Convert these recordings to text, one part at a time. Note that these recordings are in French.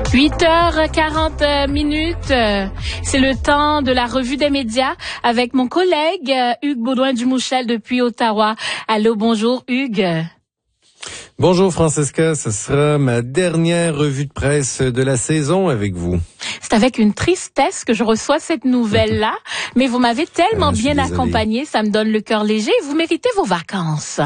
8h40. C'est le temps de la revue des médias avec mon collègue Hugues Baudouin-Dumouchel depuis Ottawa. Allô, bonjour Hugues. Bonjour Francesca, ce sera ma dernière revue de presse de la saison avec vous. C'est avec une tristesse que je reçois cette nouvelle-là, mais vous m'avez tellement bien accompagné, ça me donne le cœur léger. Vous méritez vos vacances.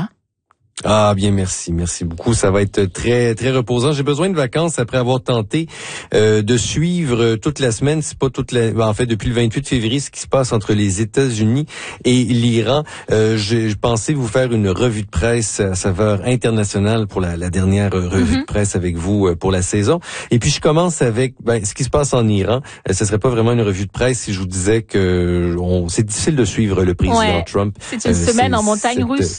Ah bien, merci beaucoup. Ça va être très très reposant. J'ai besoin de vacances après avoir tenté de suivre toute la semaine, c'est pas depuis le 28 février, ce qui se passe entre les États-Unis et l'Iran. J'ai pensé vous faire une revue de presse à saveur internationale pour la dernière revue de presse avec vous pour la saison. Et puis je commence avec ce qui se passe en Iran. Ce serait pas vraiment une revue de presse si je vous disais que c'est difficile de suivre le président Trump. C'est une semaine en montagne russe.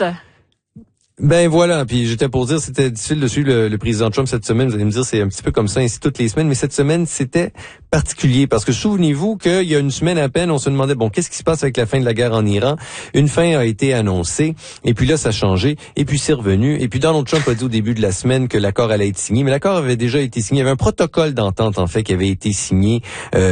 Ben voilà, puis j'étais pour dire c'était difficile de suivre le président Trump cette semaine. Vous allez me dire c'est un petit peu comme ça ainsi toutes les semaines, mais cette semaine c'était particulier parce que souvenez-vous qu'il y a une semaine à peine on se demandait qu'est-ce qui se passe avec la fin de la guerre en Iran. Une fin a été annoncée et puis là ça a changé et puis c'est revenu et puis Donald Trump a dit au début de la semaine que l'accord allait être signé, mais l'accord avait déjà été signé. Il y avait un protocole d'entente en fait qui avait été signé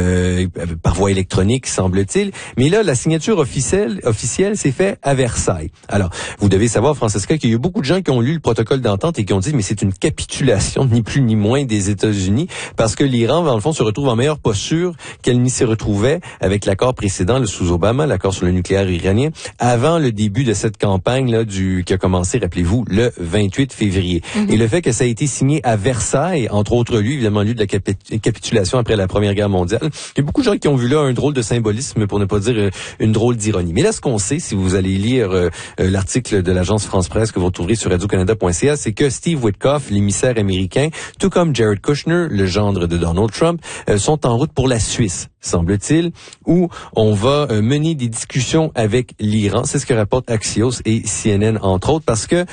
par voie électronique semble-t-il, mais là la signature officielle s'est faite à Versailles. Alors vous devez savoir Francesca qu'il y a beaucoup de gens qui ont lu le protocole d'entente et qui ont dit mais c'est une capitulation ni plus ni moins des États-Unis parce que l'Iran dans le fond se retrouve en meilleure posture qu'elle n'y s'y retrouvait avec l'accord précédent le sous Obama, l'accord sur le nucléaire iranien avant le début de cette campagne là qui a commencé rappelez-vous le 28 février. Et le fait que ça a été signé à Versailles entre autres lieux évidemment lieu de la capitulation après la Première Guerre mondiale. Il y a beaucoup de gens qui ont vu là un drôle de symbolisme pour ne pas dire une drôle d'ironie. Mais là ce qu'on sait si vous allez lire l'article de l'agence France Presse que vous retrouverez sur radiocanada.ca, c'est que Steve Witkoff, l'émissaire américain, tout comme Jared Kushner, le gendre de Donald Trump, sont en route pour la Suisse, semble-t-il, où on va mener des discussions avec l'Iran. C'est ce que rapportent Axios et CNN, entre autres, parce que